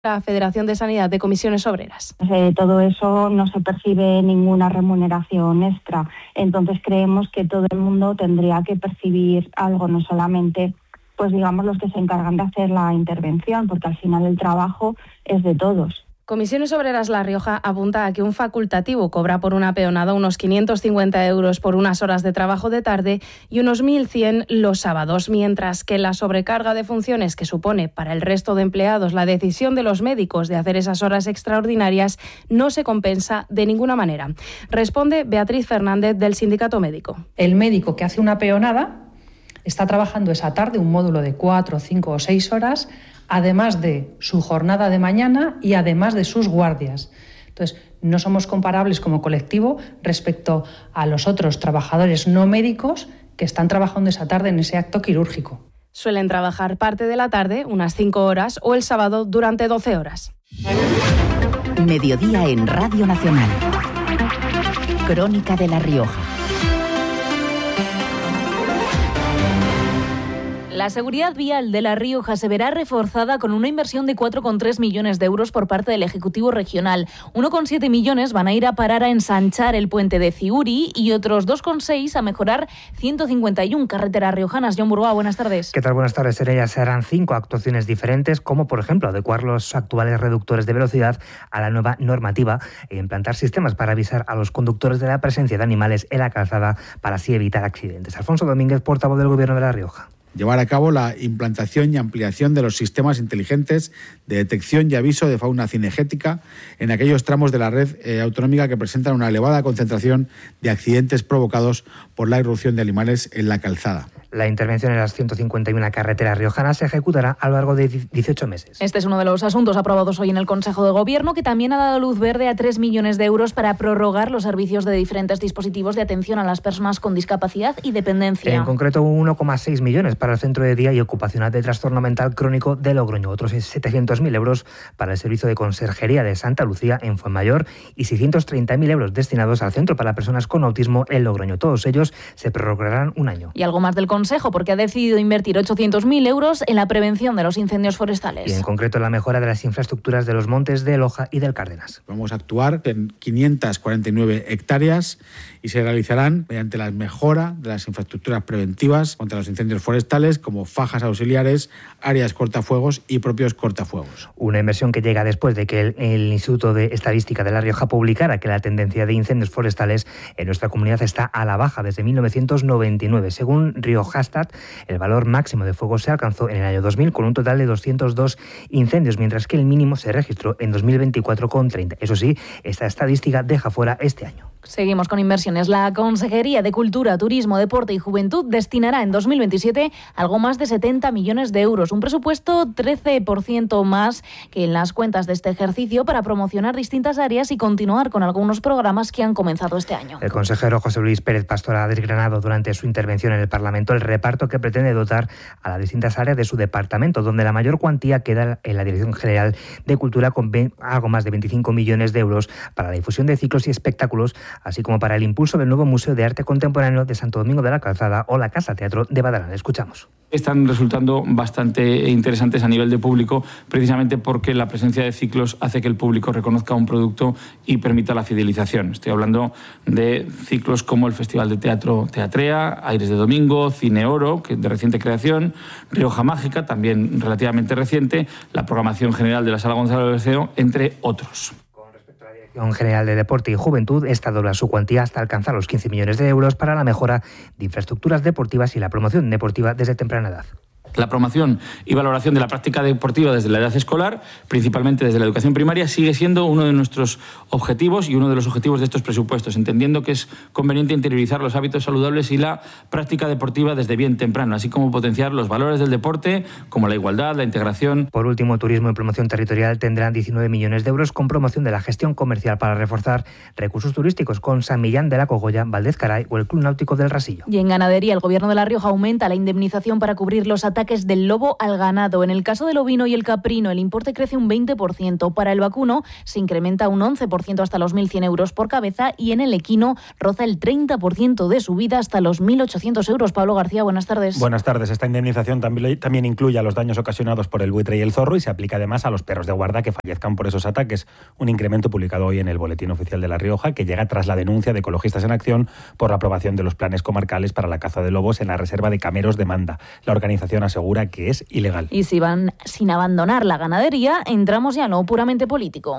La Federación de Sanidad de Comisiones Obreras. Todo eso no se percibe ninguna remuneración extra, entonces creemos que todo el mundo tendría que percibir algo, no solamente pues digamos los que se encargan de hacer la intervención, porque al final el trabajo es de todos. Comisiones Obreras La Rioja apunta a que un facultativo cobra por una peonada unos 550 euros por unas horas de trabajo de tarde y unos 1.100 los sábados, mientras que la sobrecarga de funciones que supone para el resto de empleados la decisión de los médicos de hacer esas horas extraordinarias no se compensa de ninguna manera. Responde Beatriz Fernández del Sindicato Médico. El médico que hace una peonada está trabajando esa tarde un módulo de 4, 5 o 6 horas, además de su jornada de mañana y además de sus guardias. Entonces, no somos comparables como colectivo respecto a los otros trabajadores no médicos que están trabajando esa tarde en ese acto quirúrgico. Suelen trabajar parte de la tarde, unas 5 horas, o el sábado durante 12 horas. Mediodía en Radio Nacional. Crónica de La Rioja. La seguridad vial de La Rioja se verá reforzada con una inversión de 4,3 millones de euros por parte del Ejecutivo Regional. 1,7 millones van a ir a parar a ensanchar el puente de Ciuri y otros 2,6 a mejorar 151 carreteras riojanas. John Burgoa, buenas tardes. ¿Qué tal? Buenas tardes. En ellas serán 5 actuaciones diferentes, como por ejemplo adecuar los actuales reductores de velocidad a la nueva normativa e implantar sistemas para avisar a los conductores de la presencia de animales en la calzada para así evitar accidentes. Alfonso Domínguez, portavoz del Gobierno de La Rioja. Llevar a cabo la implantación y ampliación de los sistemas inteligentes de detección y aviso de fauna cinegética en aquellos tramos de la red autonómica que presentan una elevada concentración de accidentes provocados por la irrupción de animales en la calzada. La intervención en las 151 carreteras riojanas se ejecutará a lo largo de 18 meses. Este es uno de los asuntos aprobados hoy en el Consejo de Gobierno, que también ha dado luz verde a 3 millones de euros para prorrogar los servicios de diferentes dispositivos de atención a las personas con discapacidad y dependencia. En concreto, 1,6 millones para el Centro de Día y Ocupacional de Trastorno Mental Crónico de Logroño, otros 700.000 euros para el Servicio de Conserjería de Santa Lucía en Fuenmayor y 630.000 euros destinados al Centro para Personas con Autismo en Logroño. Todos ellos se prorrogarán un año. Y algo más del Consejo, porque ha decidido invertir 800.000 euros en la prevención de los incendios forestales. Y en concreto en la mejora de las infraestructuras de los montes de Loja y del Cárdenas. Vamos a actuar en 549 hectáreas y se realizarán mediante la mejora de las infraestructuras preventivas contra los incendios forestales, como fajas auxiliares, áreas cortafuegos y propios cortafuegos. Una inversión que llega después de que el Instituto de Estadística de La Rioja publicara que la tendencia de incendios forestales en nuestra comunidad está a la baja desde 1999. Según Riojastat, el valor máximo de fuego se alcanzó en el año 2000 con un total de 202 incendios, mientras que el mínimo se registró en 2024 con 30. Eso sí, esta estadística deja fuera este año. Seguimos con inversiones. La Consejería de Cultura, Turismo, Deporte y Juventud destinará en 2027 algo más de 70 millones de euros, un presupuesto 13% más que en las cuentas de este ejercicio para promocionar distintas áreas y continuar con algunos programas que han comenzado este año. El consejero José Luis Pérez Pastora ha desgranado durante su intervención en el Parlamento el reparto que pretende dotar a las distintas áreas de su departamento, donde la mayor cuantía queda en la Dirección General de Cultura con algo más de 25 millones de euros para la difusión de ciclos y espectáculos, así como para el impulso del nuevo Museo de Arte Contemporáneo de Santo Domingo de la Calzada o la Casa Teatro de Badalona. Escuchamos. Están resultando bastante interesantes a nivel de público, precisamente porque la presencia de ciclos hace que el público reconozca un producto y permita la fidelización. Estoy hablando de ciclos como el Festival de Teatro Teatrea, Aires de Domingo, Cine Oro, que de reciente creación, Rioja Mágica, también relativamente reciente, la programación general de la Sala Gonzalo de Berceo, entre otros. Dirección General de Deporte y Juventud, esta dobla su cuantía hasta alcanzar los 15 millones de euros para la mejora de infraestructuras deportivas y la promoción deportiva desde temprana edad. La promoción y valoración de la práctica deportiva desde la edad escolar, principalmente desde la educación primaria, sigue siendo uno de nuestros objetivos y uno de los objetivos de estos presupuestos, entendiendo que es conveniente interiorizar los hábitos saludables y la práctica deportiva desde bien temprano, así como potenciar los valores del deporte, como la igualdad, la integración. Por último, Turismo y Promoción Territorial tendrán 19 millones de euros con promoción de la gestión comercial para reforzar recursos turísticos con San Millán de la Cogolla, Valdez Caray o el Club Náutico del Rasillo. Y en ganadería, el Gobierno de La Rioja aumenta la indemnización para cubrir los ataques ataques del lobo al ganado. En el caso del ovino y el caprino, el importe crece un 20%. Para el vacuno se incrementa un 11% hasta los 1.100 euros por cabeza y en el equino roza el 30% de subida hasta los 1.800 euros. Pablo García, buenas tardes. Buenas tardes. Esta indemnización también incluye a los daños ocasionados por el buitre y el zorro y se aplica además a los perros de guarda que fallezcan por esos ataques. Un incremento publicado hoy en el Boletín Oficial de La Rioja que llega tras la denuncia de Ecologistas en Acción por la aprobación de los planes comarcales para la caza de lobos en la reserva de Cameros de Manda. La organización asegura que es ilegal. Y si van sin abandonar la ganadería, entramos ya en lo puramente político.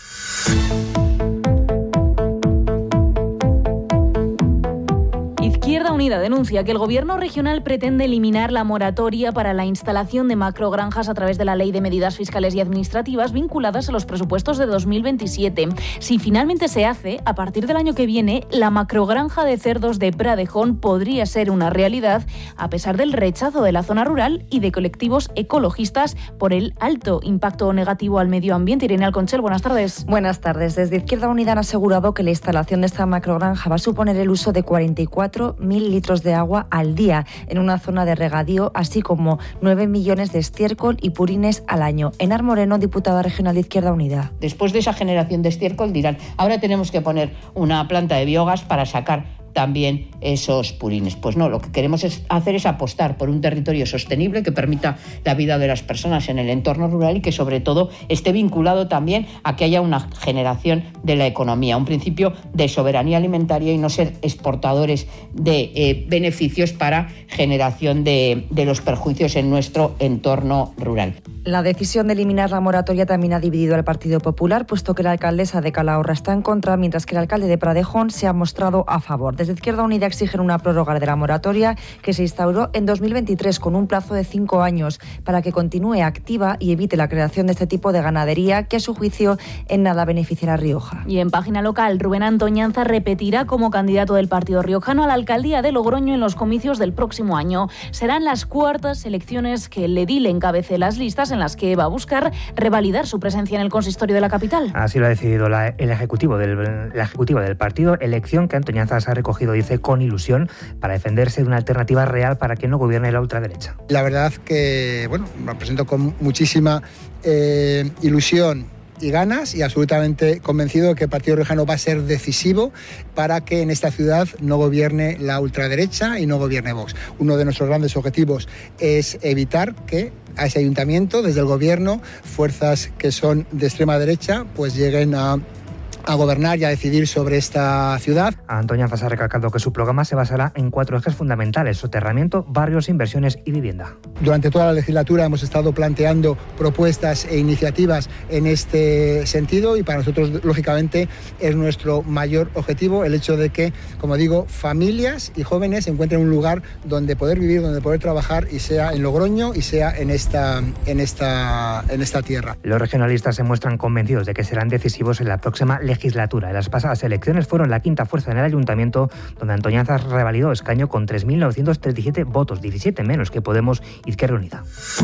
Izquierda Unida denuncia que el Gobierno regional pretende eliminar la moratoria para la instalación de macrogranjas a través de la Ley de Medidas Fiscales y Administrativas vinculadas a los presupuestos de 2027. Si finalmente se hace, a partir del año que viene, la macrogranja de cerdos de Pradejón podría ser una realidad, a pesar del rechazo de la zona rural y de colectivos ecologistas por el alto impacto negativo al medio ambiente. Irene Alconchel, buenas tardes. Buenas tardes. Desde Izquierda Unida han asegurado que la instalación de esta macrogranja va a suponer el uso de 44.000 litros de agua al día en una zona de regadío, así como 9 millones de estiércol y purines al año. Enar Moreno, diputada regional de Izquierda Unida. Después de esa generación de estiércol dirán, ahora tenemos que poner una planta de biogás para sacar también esos purines. Pues no, lo que queremos hacer es apostar por un territorio sostenible que permita la vida de las personas en el entorno rural y que sobre todo esté vinculado también a que haya una generación de la economía, un principio de soberanía alimentaria y no ser exportadores de beneficios para generación de los perjuicios en nuestro entorno rural. La decisión de eliminar la moratoria también ha dividido al Partido Popular, puesto que la alcaldesa de Calahorra está en contra, mientras que el alcalde de Pradejón se ha mostrado a favor. Desde Izquierda Unida exigen una prórroga de la moratoria que se instauró en 2023 con un plazo de 5 años para que continúe activa y evite la creación de este tipo de ganadería que a su juicio en nada beneficiará a Rioja. Y en página local, Rubén Antoñanza repetirá como candidato del partido riojano a la alcaldía de Logroño en los comicios del próximo año. Serán las cuartas elecciones que el edil encabece las listas en las que va a buscar revalidar su presencia en el consistorio de la capital. Así lo ha decidido la ejecutiva del partido, elección que Antoñanza se ha recogido, dice, con ilusión para defenderse de una alternativa real para que no gobierne la ultraderecha. La verdad que, la presento con muchísima ilusión y ganas y absolutamente convencido de que el Partido Riojano va a ser decisivo para que en esta ciudad no gobierne la ultraderecha y no gobierne Vox. Uno de nuestros grandes objetivos es evitar que a ese ayuntamiento, desde el gobierno, fuerzas que son de extrema derecha pues lleguen a gobernar y a decidir sobre esta ciudad. Antoñanza ha recalcado que su programa se basará en 4 ejes fundamentales: soterramiento, barrios, inversiones y vivienda. Durante toda la legislatura hemos estado planteando propuestas e iniciativas en este sentido y para nosotros, lógicamente, es nuestro mayor objetivo el hecho de que, como digo, familias y jóvenes encuentren un lugar donde poder vivir, donde poder trabajar, y sea en Logroño y sea en esta tierra. Los regionalistas se muestran convencidos de que serán decisivos en la próxima legislatura. En las pasadas elecciones fueron la quinta fuerza en el ayuntamiento, donde Antoñanza revalidó escaño con 3.937 votos, 17 menos que Podemos y Izquierda Unida.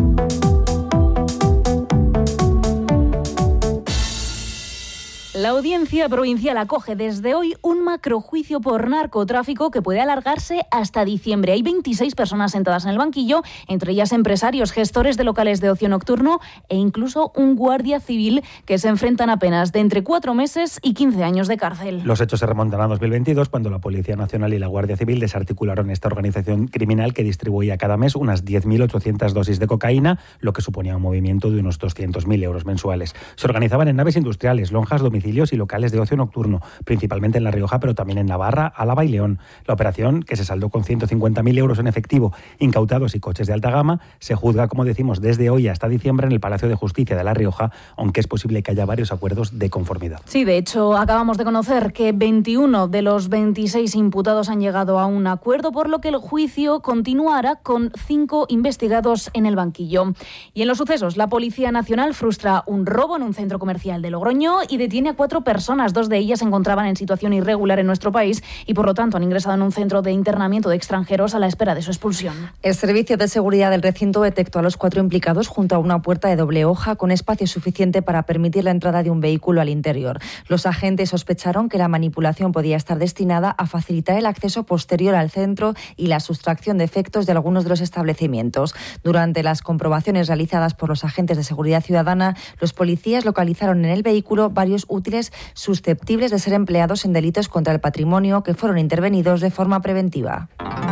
La Audiencia Provincial acoge desde hoy un macrojuicio por narcotráfico que puede alargarse hasta diciembre. Hay 26 personas sentadas en el banquillo, entre ellas empresarios, gestores de locales de ocio nocturno e incluso un guardia civil que se enfrentan a penas de entre 4 meses y 15 años de cárcel. Los hechos se remontan a 2022, cuando la Policía Nacional y la Guardia Civil desarticularon esta organización criminal que distribuía cada mes unas 10.800 dosis de cocaína, lo que suponía un movimiento de unos 200.000 euros mensuales. Se organizaban en naves industriales, lonjas, domicilios y locales de ocio nocturno, principalmente en La Rioja, pero también en Navarra, Álava y León. La operación, que se saldó con 150.000 euros en efectivo, incautados y coches de alta gama, se juzga, como decimos, desde hoy hasta diciembre en el Palacio de Justicia de La Rioja, aunque es posible que haya varios acuerdos de conformidad. Sí, de hecho, acabamos de conocer que 21 de los 26 imputados han llegado a un acuerdo, por lo que el juicio continuará con 5 investigados en el banquillo. Y en los sucesos, la Policía Nacional frustra un robo en un centro comercial de Logroño y detiene a 4 personas, 2 de ellas se encontraban en situación irregular en nuestro país y por lo tanto han ingresado en un centro de internamiento de extranjeros a la espera de su expulsión. El servicio de seguridad del recinto detectó a los 4 implicados junto a una puerta de doble hoja con espacio suficiente para permitir la entrada de un vehículo al interior. Los agentes sospecharon que la manipulación podía estar destinada a facilitar el acceso posterior al centro y la sustracción de efectos de algunos de los establecimientos. Durante las comprobaciones realizadas por los agentes de seguridad ciudadana, los policías localizaron en el vehículo varios útiles susceptibles de ser empleados en delitos contra el patrimonio que fueron intervenidos de forma preventiva.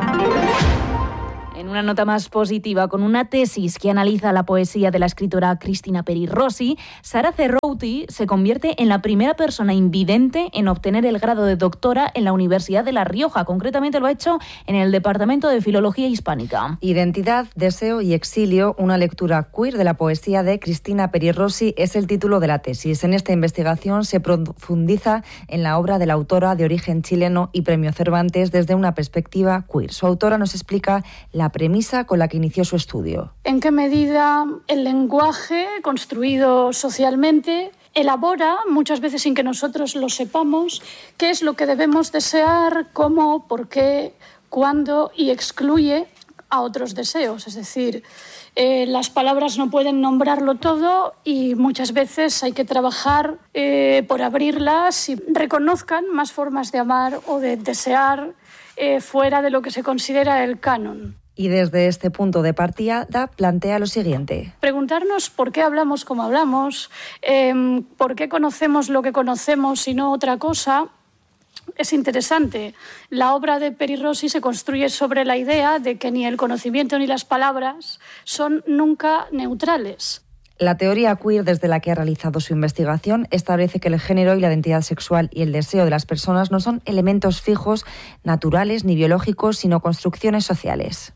En una nota más positiva, con una tesis que analiza la poesía de la escritora Cristina Peri Rossi, Sara Cerrouti se convierte en la primera persona invidente en obtener el grado de doctora en la Universidad de La Rioja. Concretamente lo ha hecho en el Departamento de Filología Hispánica. Identidad, deseo y exilio, una lectura queer de la poesía de Cristina Peri Rossi es el título de la tesis. En esta investigación se profundiza en la obra de la autora de origen chileno y Premio Cervantes desde una perspectiva queer. Su autora nos explica la premisa con la que inició su estudio. ¿En qué medida el lenguaje construido socialmente elabora, muchas veces sin que nosotros lo sepamos, qué es lo que debemos desear, cómo, por qué, cuándo, y excluye a otros deseos? Es decir, las palabras no pueden nombrarlo todo y muchas veces hay que trabajar por abrirlas y reconozcan más formas de amar o de desear fuera de lo que se considera el canon. Y desde este punto de partida plantea lo siguiente. Preguntarnos por qué hablamos como hablamos, por qué conocemos lo que conocemos y no otra cosa, es interesante. La obra de Peri Rossi se construye sobre la idea de que ni el conocimiento ni las palabras son nunca neutrales. La teoría queer, desde la que ha realizado su investigación, establece que el género y la identidad sexual y el deseo de las personas no son elementos fijos, naturales ni biológicos, sino construcciones sociales.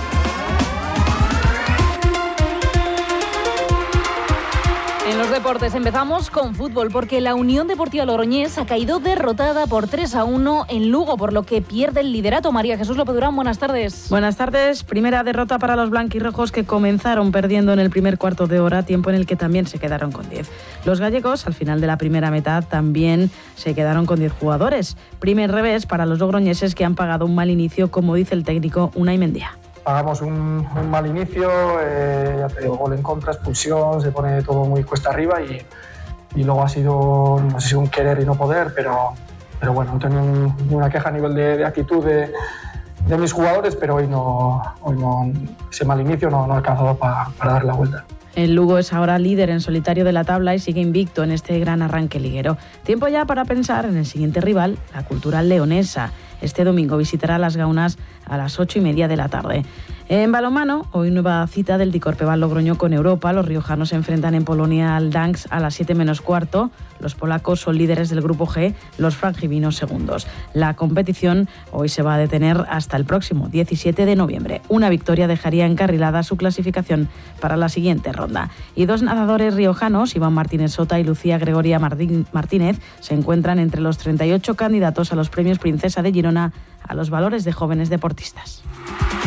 En los deportes empezamos con fútbol porque la Unión Deportiva Logroñés ha caído derrotada por 3-1 en Lugo, por lo que pierde el liderato. María Jesús López Durán, buenas tardes. Buenas tardes. Primera derrota para los blanquirrojos, que comenzaron perdiendo en el primer cuarto de hora, tiempo en el que también se quedaron con 10. Los gallegos, al final de la primera mitad, también se quedaron con 10 jugadores. Primer revés para los logroñeses, que han pagado un mal inicio, como dice el técnico Unai Mendia. Pagamos un mal inicio, ya te digo, gol en contra, expulsión, se pone todo muy cuesta arriba y luego ha sido, no sé si un querer y no poder, pero bueno, no tengo ninguna queja a nivel de actitud de mis jugadores, pero hoy no ese mal inicio no ha alcanzado para dar la vuelta. El Lugo es ahora líder en solitario de la tabla y sigue invicto en este gran arranque liguero. Tiempo ya para pensar en el siguiente rival, la Cultural Leonesa. Este domingo visitará las Gaunas a las 8:30 de la tarde. En balonmano, hoy nueva cita del Dikorpeval Logroño con Europa. Los riojanos se enfrentan en Polonia al Gdańsk a las 7:15. Los polacos son líderes del grupo G, los frangivinos segundos. La competición hoy se va a detener hasta el próximo 17 de noviembre. Una victoria dejaría encarrilada su clasificación para la siguiente ronda. Y 2 nadadores riojanos, Iván Martínez Sota y Lucía Gregoria Martínez, se encuentran entre los 38 candidatos a los premios Princesa de Girona a los valores de jóvenes deportistas.